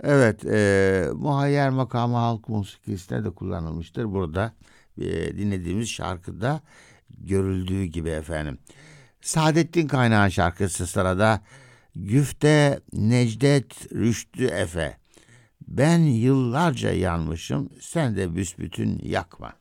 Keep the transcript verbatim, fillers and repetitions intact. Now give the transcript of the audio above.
Evet, e, muhayyer makamı halk musikisinde de kullanılmıştır. Burada e, dinlediğimiz şarkıda görüldüğü gibi efendim. Saadettin Kaynağ'ın şarkısı sırada. Güfte Necdet Rüştü Efe. Ben yıllarca yanmışım, sen de büsbütün yakma.